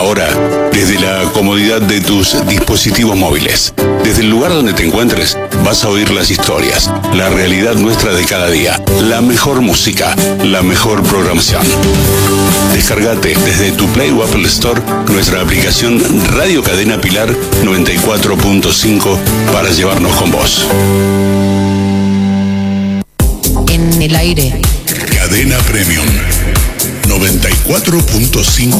Ahora, desde la comodidad de tus dispositivos móviles, desde el lugar donde te encuentres, vas a oír las historias, la realidad nuestra de cada día, la mejor música, la mejor programación. Descargate desde tu Play o Apple Store nuestra aplicación Radio Cadena Pilar 94.5 para llevarnos con vos. En el aire. Cadena Premium 94.5